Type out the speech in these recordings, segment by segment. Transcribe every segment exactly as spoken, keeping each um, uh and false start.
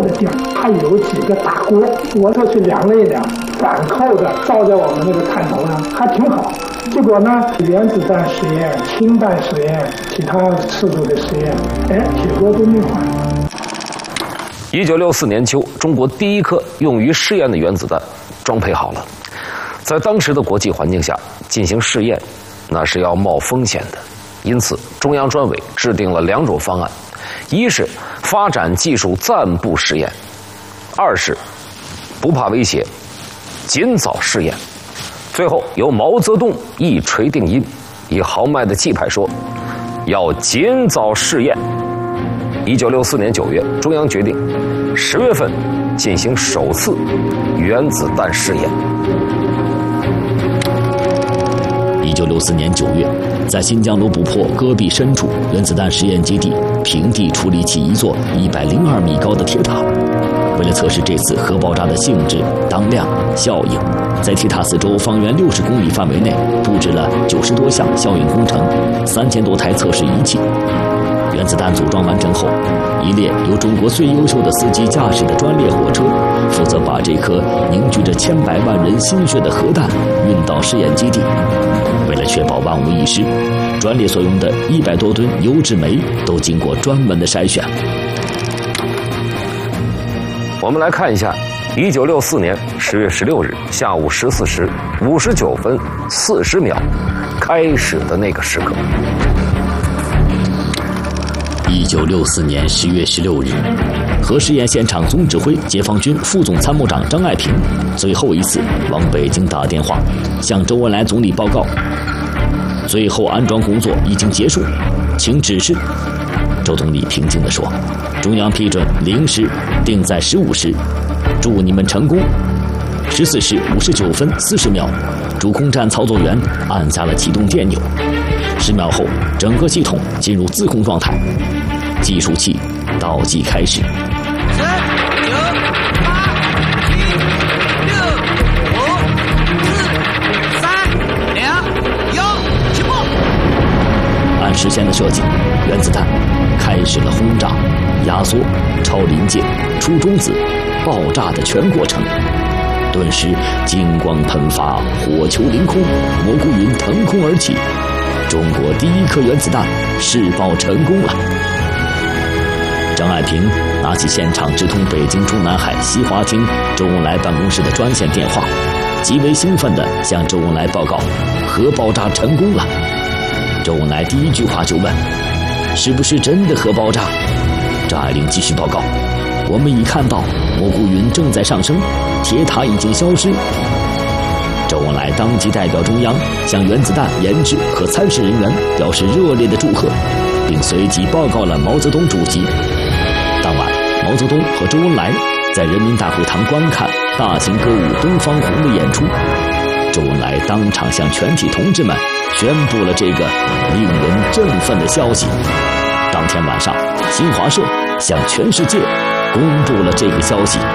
的地儿，还有几个大锅，我就去量了一量，反扣的照在我们那个探头上，还挺好。结果呢，原子弹实验、氢弹实验、其他次数的实验，哎，结果都没坏。 一九六四年秋，中国第一颗用于试验的原子弹装配好了。在当时的国际环境下进行试验，那是要冒风险的。因此，中央专委制定了两种方案：一是发展技术暂不试验；二是不怕威胁，尽早试验。最后由毛泽东一锤定音，以豪迈的气派说：“要尽早试验。”一九六四年九月，中央决定十月份进行首次原子弹试验。 一九六四年九月，在新疆罗布泊戈壁深处原子弹实验基地平地矗立起一座一百零二米高的铁塔。为了测试这次核爆炸的性质、当量、效应，在铁塔四周方圆六十公里范围内布置了九十多项效应工程、三千多台测试仪器。原子弹组装完成后，一列由中国最优秀的司机驾驶的专列火车，负责把这颗凝聚着千百万人心血的核弹运到试验基地。为了确保万无一失，专列所用的一百多吨油质煤都经过专门的筛选。 我们来看一下一九六四年十月十六日下午十四时五十九分四十秒开始的那个时刻。 一九六四年十月十六日，核试验现场总指挥解放军副总参谋长张爱萍最后一次往北京打电话，向周恩来总理报告：最后安装工作已经结束，请指示。周总理平静地说：“中央批准零时定在十五时，祝你们成功。”十四时五十九分四十秒，主控站操作员按下了启动电钮。十秒后，整个系统进入自控状态，计数器倒计开始。 十、九、八、七、六、五、四、三、两、一，起步。 按时间的设计，原子弹开始了轰炸、压缩、超临界、出中子、爆炸的全过程。顿时，金光喷发，火球凌空，蘑菇云腾空而起。中国第一颗原子弹试爆成功了。张爱萍拿起现场直通北京中南海西华厅周恩来办公室的专线电话，极为兴奋地向周恩来报告：核爆炸成功了。周恩来第一句话就问：是不是真的核爆炸？张爱玲继续报告：我们已看到蘑菇云正在上升，铁塔已经消失。周恩来当即代表中央向原子弹研制和参试人员表示热烈的祝贺，并随即报告了毛泽东主席。当晚，毛泽东和周恩来在人民大会堂观看大型歌舞《东方红》的演出。周恩来当场向全体同志们宣布了这个令人振奋的消息。当天晚上，新华社向全世界公布了这个消息。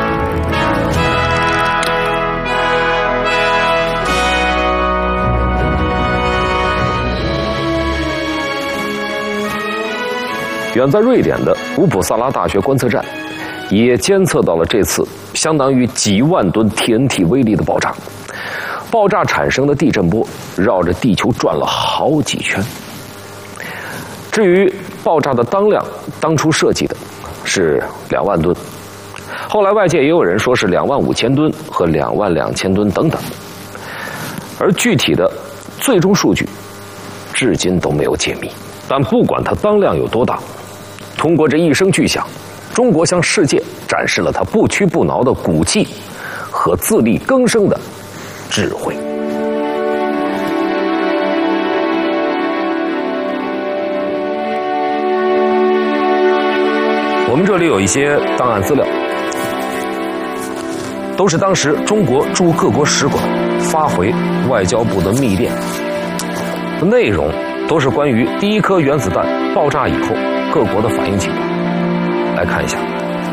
远在瑞典的乌普萨拉大学观测站也监测到了这次相当于几万吨 T N T 威力的爆炸。爆炸产生的地震波绕着地球转了好几圈。至于爆炸的当量，当初设计的是两万吨，后来外界也有人说是两万五千吨和两万两千吨等等，而具体的最终数据至今都没有解密。但不管它当量有多大，通过这一声巨响，中国向世界展示了它不屈不挠的骨气和自力更生的智慧。我们这里有一些档案资料，都是当时中国驻各国使馆发回外交部的密电，内容都是关于第一颗原子弹爆炸以后各国的反应情况。来看一下，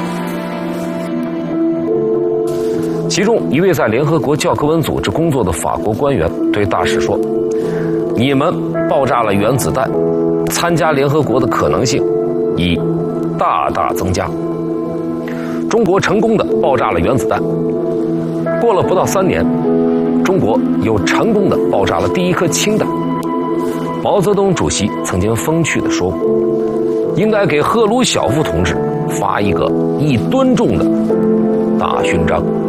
其中一位在联合国教科文组织工作的法国官员对大使说：“你们爆炸了原子弹，参加联合国的可能性已大大增加。” 中国成功的爆炸了原子弹。过了不到三年，中国又成功的爆炸了第一颗氢弹。毛泽东主席曾经风趣地说过，应该给赫鲁晓夫同志发一个一吨重的大勋章。